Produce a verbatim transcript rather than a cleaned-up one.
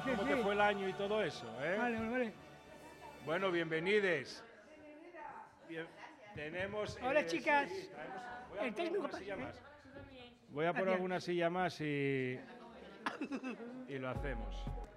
sí, cómo sí. te fue el año y todo eso, ¿eh? Vale, vale, vale. Bueno, bienvenides. Bien, tenemos... Hola, eh, chicas. sí, traemos- voy a El por técnico alguna pasa, silla ¿eh? más. Voy a por Gracias. alguna silla más y, y lo hacemos.